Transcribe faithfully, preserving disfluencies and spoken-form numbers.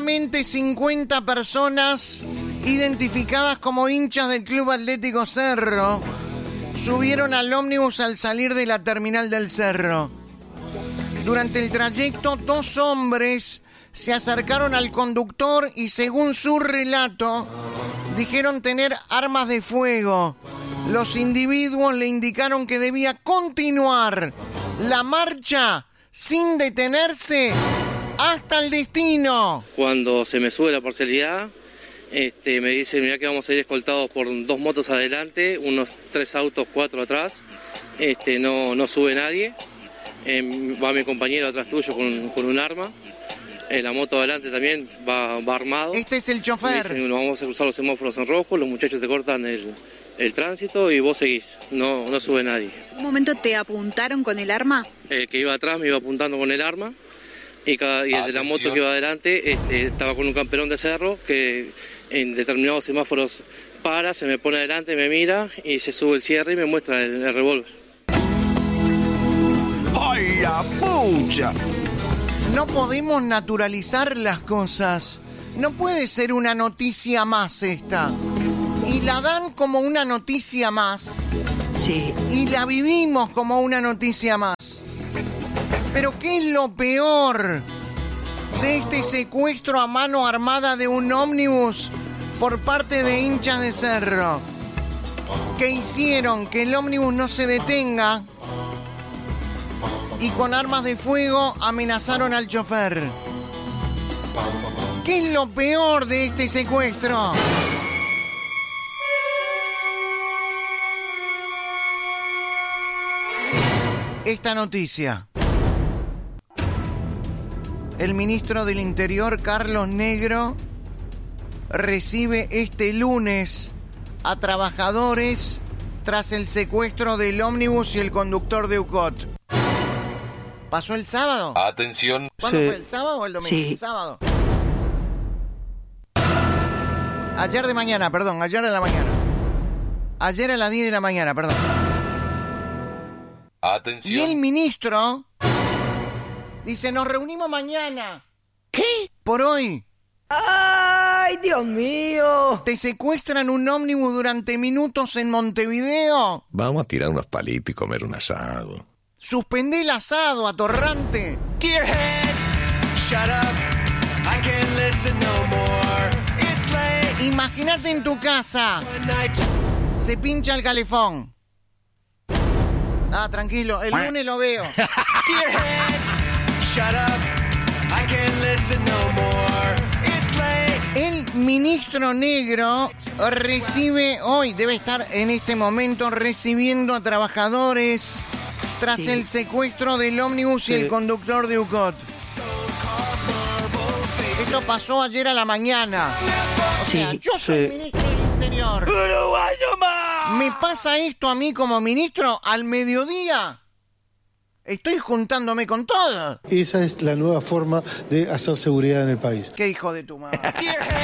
Aproximadamente cincuenta personas identificadas como hinchas del Club Atlético Cerro subieron al ómnibus al salir de la terminal del Cerro. Durante el trayecto, dos hombres se acercaron al conductor y, según su relato, dijeron tener armas de fuego. Los individuos le indicaron que debía continuar la marcha sin detenerse hasta el destino. Cuando se me sube la parcialidad, este, me dicen, mirá que vamos a ir escoltados por dos motos adelante, unos tres autos, cuatro atrás. Este, no, no sube nadie. Eh, va mi compañero atrás tuyo con, con un arma. En la moto adelante también va, va armado. Este es el chofer. Dicen, vamos a cruzar los semáforos en rojo, los muchachos te cortan el, el tránsito y vos seguís. No, no sube nadie. ¿En un momento te apuntaron con el arma? El que iba atrás me iba apuntando con el arma y, cada, y el de la moto que iba adelante este, estaba con un camperón de cerro que en determinados semáforos para, se me pone adelante, me mira y se sube el cierre y me muestra el, el revólver. ¡Ay, la pucha! No podemos naturalizar las cosas. No puede ser una noticia más esta. Y la dan como una noticia más. Sí. Y la vivimos como una noticia más. Pero ¿qué es lo peor de este secuestro a mano armada de un ómnibus por parte de hinchas de Cerro? Que hicieron que el ómnibus no se detenga y con armas de fuego amenazaron al chofer. ¿Qué es lo peor de este secuestro? Esta noticia. El ministro del Interior, Carlos Negro, recibe este lunes a trabajadores tras el secuestro del ómnibus y el conductor de U C O T. ¿Pasó el sábado? Atención. ¿Cuándo Sí. fue? ¿El sábado o el domingo? Sí. El sábado. Ayer de mañana, perdón, ayer a la mañana. Ayer a las diez de la mañana, perdón. Atención. Y el ministro dice, nos reunimos mañana. ¿Qué? Por hoy. ¡Ay, Dios mío! ¿Te secuestran un ómnibus durante minutos en Montevideo? Vamos a tirar unos palitos y comer un asado. Suspendé el asado, atorrante. Imagínate en tu casa. Se pincha el calefón. Ah, tranquilo, el lunes lo veo. El ministro Negro recibe hoy, debe estar en este momento recibiendo a trabajadores tras Sí. el secuestro del ómnibus Sí. y el conductor de U C O T. Esto pasó ayer a la mañana. O sea, Sí. yo soy Sí. ministro del Interior. ¿Me pasa esto a mí como ministro al mediodía? Estoy juntándome con todo. Esa es la nueva forma de hacer seguridad en el país. Qué hijo de tu madre.